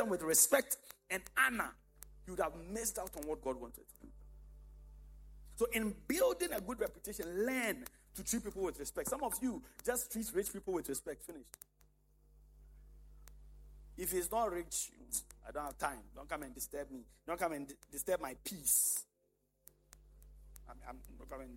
them with respect and honor, you would have missed out on what God wanted to do. So in building a good reputation, learn to treat people with respect. Some of you just treat rich people with respect. Finished. If he's not rich, I don't have time. Don't come and disturb me. Don't come and disturb my peace. I'm not coming.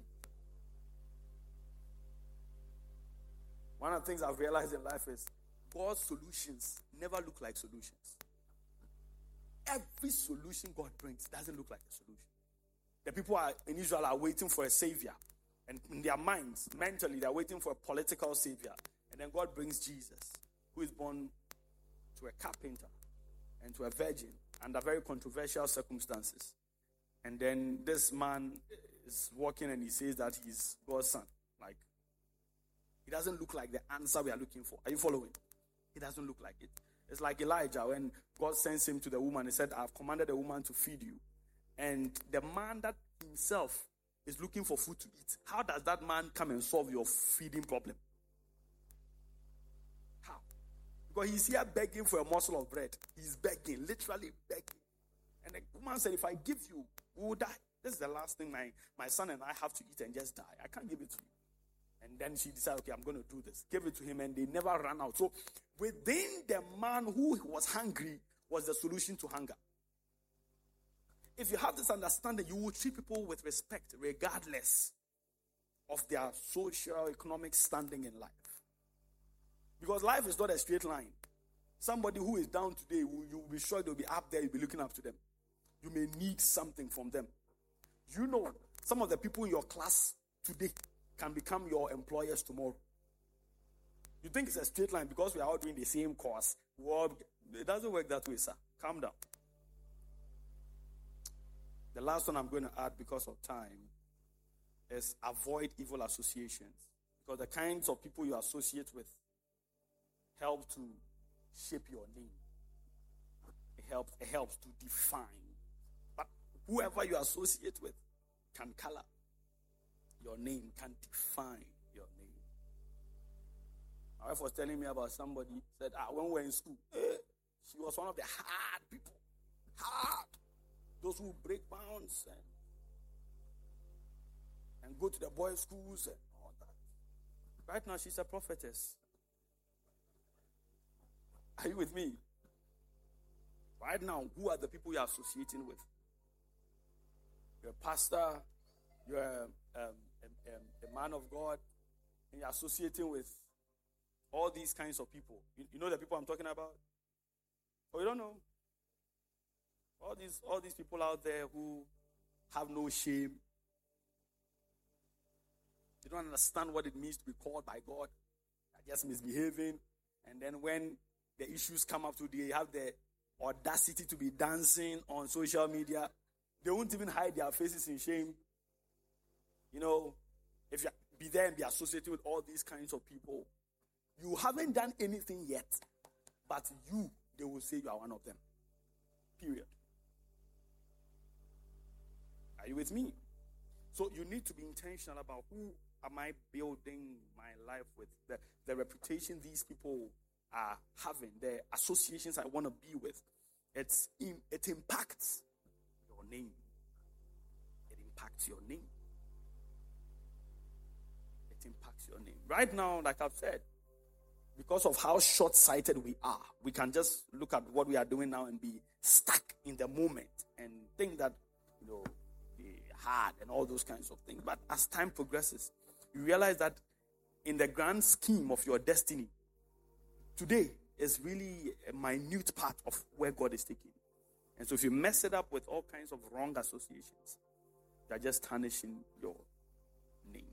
One of the things I've realized in life is God's solutions never look like solutions. Every solution God brings doesn't look like a solution. The people in Israel are waiting for a savior. And in their minds, mentally, they're waiting for a political savior. And then God brings Jesus, who is born to a carpenter and to a virgin under very controversial circumstances. And then this man is walking and he says that he's God's son. Like, it doesn't look like the answer we are looking for. Are you following? It doesn't look like it. It's like Elijah when God sends him to the woman. He said, I've commanded the woman to feed you. And the man that himself is looking for food to eat, how does that man come and solve your feeding problem? How? Because he's here begging for a morsel of bread. He's begging, literally begging. And the woman said, if I give you, we will die. This is the last thing my son and I have to eat and just die. I can't give it to you. And then she decided, okay, I'm going to do this. Give it to him, and they never ran out. So within the man who was hungry was the solution to hunger. If you have this understanding, you will treat people with respect regardless of their social, economic standing in life. Because life is not a straight line. Somebody who is down today, you will be sure they'll be up there, you'll be looking up to them. You may need something from them. You know, some of the people in your class today can become your employers tomorrow. You think it's a straight line because we are all doing the same course. It doesn't work that way, sir. Calm down. The last one I'm going to add because of time is avoid evil associations. Because the kinds of people you associate with help to shape your name. It helps to define. But whoever you associate with can color your name, can define your name. My wife was telling me about somebody, said, when we were in school, she was one of the hard people. Hard. Those who break bounds and go to the boys' schools and all that. Right now, she's a prophetess. Are you with me? Right now, who are the people you're associating with? You're a pastor, you're a man of God, and you're associating with all these kinds of people. You know the people I'm talking about? Or you don't know? All these people out there who have no shame. They don't understand what it means to be called by God. They're just misbehaving. And then when the issues come up, they have the audacity to be dancing on social media. They won't even hide their faces in shame. You know, if you be there and be associated with all these kinds of people, you haven't done anything yet. But they will say you are one of them. Period. Are you with me? So you need to be intentional about who am I building my life with, the reputation these people are having, the associations I want to be with. It impacts your name. It impacts your name. It impacts your name. Right now, like I've said, because of how short-sighted we are, we can just look at what we are doing now and be stuck in the moment and think that, hard and all those kinds of things. But as time progresses, you realize that in the grand scheme of your destiny, today is really a minute part of where God is taking you. And so if you mess it up with all kinds of wrong associations, you're just tarnishing your name.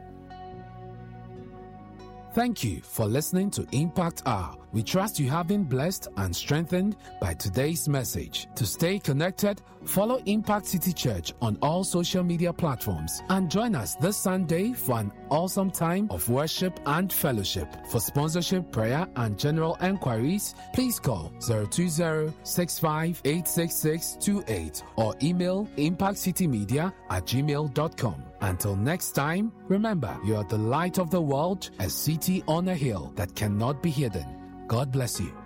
Thank you for listening to Impact Hour. We trust you have been blessed and strengthened by today's message. To stay connected, follow Impact City Church on all social media platforms and join us this Sunday for an awesome time of worship and fellowship. For sponsorship, prayer, and general enquiries, please call 020-65-86628 or email impactcitymedia@gmail.com. Until next time, remember, you are the light of the world, a city on a hill that cannot be hidden. God bless you.